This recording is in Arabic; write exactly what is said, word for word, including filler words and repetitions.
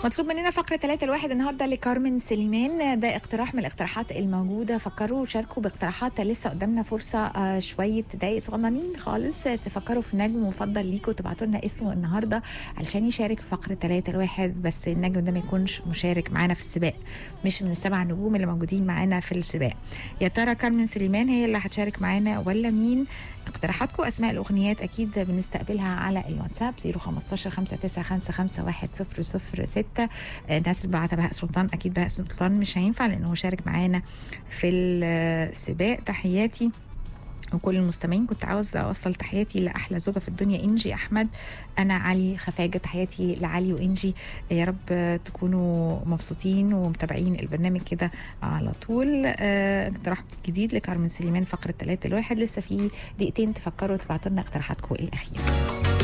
مطلوب مننا فقرة ثلاثة الواحد النهاردة لكارمن سليمان. ده اقتراح من الاقتراحات الموجودة. فكروا وشاركوا باقتراحات. لسه قدامنا فرصة آه شوية دقايق صغننين خالص تفكروا في نجم مفضل ليكوا وتبعتوا لنا اسمه النهاردة علشان يشارك في فقرة ثلاثة الواحد. بس النجم ده ما يكونش مشارك معانا في السباق، مش من السبع نجوم اللي موجودين معانا في السباق. يا ترى كارمن سليمان هي اللي هتشارك معانا ولا مين؟ اقتراحاتكم، اسماء الاغنيات اكيد بنستقبلها على الواتساب صفر خمستاشر خمسة تسعة خمسة خمسة واحد صفر صفر ستة. الناس اللي بعتها بهاء سلطان اكيد بهاء سلطان مش هينفع لانه شارك معانا في السباق. تحياتي وكل المستمعين. كنت عاوز اوصل تحياتي لاحلى زوجه في الدنيا انجي احمد. انا علي خفاجه. تحياتي لعلي وانجي، يا رب تكونوا مبسوطين ومتابعين البرنامج كده على طول. اه اقتراح جديد لكارمن سليمان فقره ثلاثة الواحد. لسه في دقيقتين تفكروا تبعتوا لنا اقتراحاتكم الاخيره.